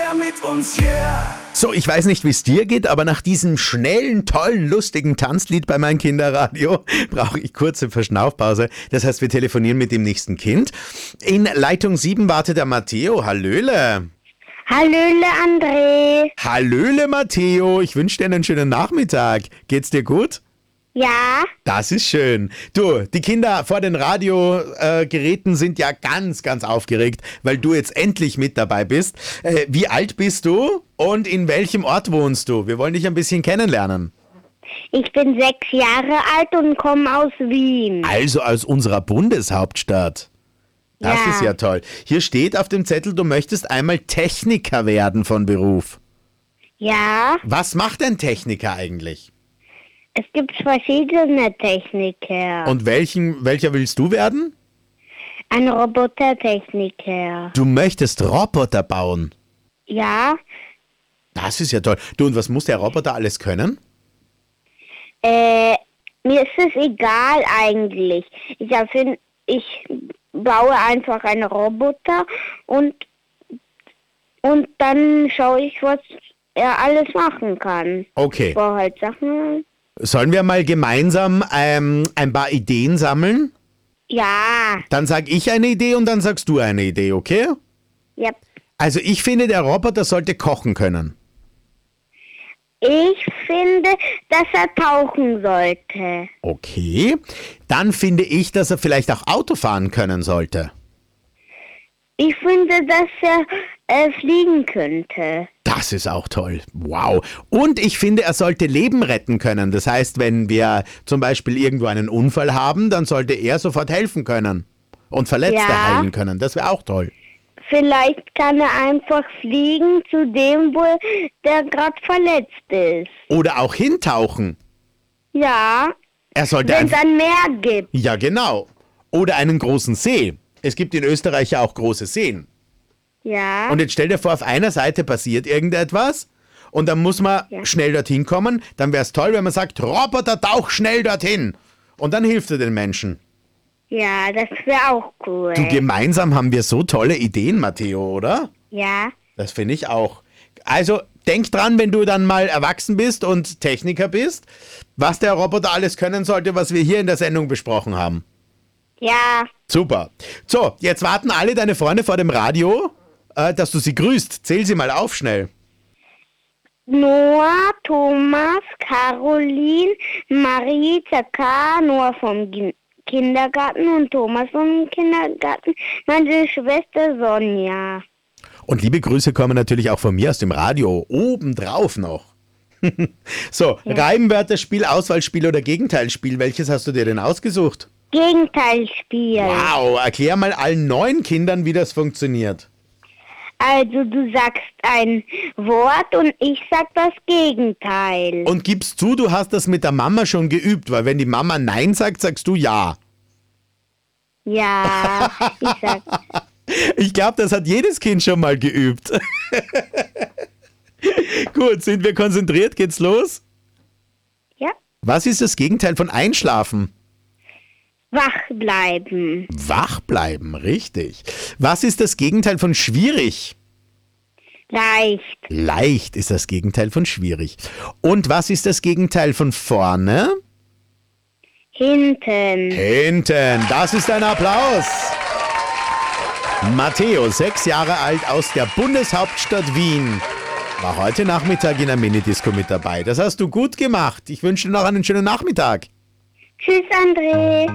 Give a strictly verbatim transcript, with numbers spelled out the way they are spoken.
Feier mit uns, yeah. So, ich weiß nicht, wie es dir geht, aber nach diesem schnellen, tollen, lustigen Tanzlied bei meinem Kinderradio brauche ich kurze Verschnaufpause. Das heißt, wir telefonieren mit dem nächsten Kind. In Leitung sieben wartet der Matteo. Hallöle. Hallöle, André. Hallöle, Matteo. Ich wünsche dir einen schönen Nachmittag. Geht's dir gut? Ja. Das ist schön. Du, die Kinder vor den Radiogeräten äh, sind ja ganz, ganz aufgeregt, weil du jetzt endlich mit dabei bist. Äh, wie alt bist du und in welchem Ort wohnst du? Wir wollen dich ein bisschen kennenlernen. Ich bin sechs Jahre alt und komme aus Wien. Also aus unserer Bundeshauptstadt. Das Ja. ist ja toll. Hier steht auf dem Zettel, du möchtest einmal Techniker werden von Beruf. Ja, Was macht ein Techniker eigentlich? es gibt verschiedene Techniker. Und welchen, welcher willst du werden? Ein Robotertechniker. Du möchtest Roboter bauen. Ja, Das ist ja toll. Du, und was muss der Roboter alles können? äh, mir ist es egal eigentlich. Ich erfinde, ich baue einfach einen Roboter und, und dann schaue ich, was er alles machen kann. Okay. Ich baue halt Sachen. Sollen wir mal gemeinsam ähm, ein paar Ideen sammeln? Ja, Dann sag ich eine Idee und dann sagst du eine Idee, okay? ja. Also ich finde, der Roboter sollte kochen können. Ich finde, dass er tauchen sollte. Okay. Dann finde ich, dass er vielleicht auch Auto fahren können sollte. Ich finde, dass er äh, fliegen könnte. Das ist auch toll. Wow. Und ich finde, er sollte Leben retten können. Das heißt, wenn wir zum Beispiel irgendwo einen Unfall haben, dann sollte er sofort helfen können. Und Verletzte Ja. heilen können. Das wäre auch toll. Vielleicht kann er einfach fliegen zu dem, wo der gerade verletzt ist. Oder auch hintauchen. Ja, Er sollte wenn es einfach... ein Meer gibt. Ja, genau. Oder einen großen See. Es gibt in Österreich ja auch große Seen. Ja, Und jetzt stell dir vor, auf einer Seite passiert irgendetwas und dann muss man Ja. schnell dorthin kommen. Dann wäre es toll, wenn man sagt, Roboter, tauch schnell dorthin. Und dann hilft er den Menschen. ja, das wäre auch cool. Du, gemeinsam haben wir so tolle Ideen, Matteo, oder? Ja, Das finde ich auch. Also denk dran, wenn du dann mal erwachsen bist und Techniker bist, was der Roboter alles können sollte, was wir hier in der Sendung besprochen haben. ja. Super. So, jetzt warten alle deine Freunde vor dem Radio, äh, dass du sie grüßt. Zähl sie mal auf schnell. Noah, Thomas, Caroline, Marie, Zaka, Noah vom Gin- Kindergarten und Thomas vom Kindergarten, meine Schwester Sonja. Und liebe Grüße kommen natürlich auch von mir aus dem Radio, obendrauf noch. So, Reimwörterspiel, Auswahlspiel oder Gegenteilspiel, welches hast du dir denn ausgesucht? Gegenteilspiel. Wow, erklär mal allen neuen Kindern, wie das funktioniert. Also du sagst ein Wort und ich sag das Gegenteil. Und gibst zu, du hast das mit der Mama schon geübt, weil wenn die Mama Nein sagt, sagst du Ja. Ja, ich sag. Ich glaube, das hat jedes Kind schon mal geübt. Gut, sind wir konzentriert? Geht's los? Ja. Was ist das Gegenteil von Einschlafen? Wach bleiben. Wach bleiben, richtig. Was ist das Gegenteil von schwierig? Leicht. Leicht ist das Gegenteil von schwierig. Und was ist das Gegenteil von vorne? Hinten. Hinten. Das ist ein Applaus. Matteo, sechs Jahre alt aus der Bundeshauptstadt Wien, war heute Nachmittag in der Minidisco mit dabei. Das hast du gut gemacht. Ich wünsche dir noch einen schönen Nachmittag. Tschüss, André.